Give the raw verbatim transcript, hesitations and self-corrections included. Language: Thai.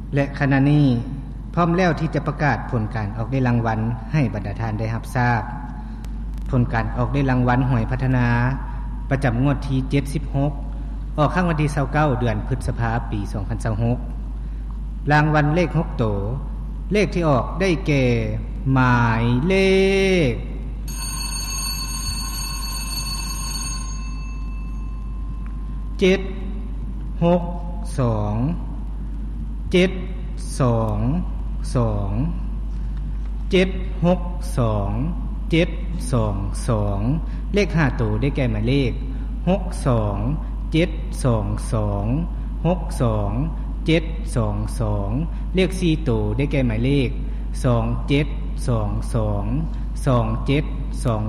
และขณะนี้พร้อมแล้วที่จะประกาศผลการออกได้รางวัลให้บรรดาท่านได้รับทราบผลการออกได้รางวัลหวยพัฒนาประจำงวดที่เจ็ดสิบหกออกครั้งวันที่ยี่สิบเก้าเดือนพฤษภาคมปีสองพันยี่สิบหกรางวัลเลขหกโตเลขที่ออกได้แก่หมายเลขเจ็ด หก สอง เจ็ด สอง สอง เจ็ด หก สอง เจ็ด สอง สองเลขห้าโตได้แก่หมายเลขหก สอง เจ็ด สอง สอง หก สอง เจ็ด สอง สองเลขสี่โตได้แก่หมายเลขสอง เจ็ด สอง สอง สอง เจ็ด สอง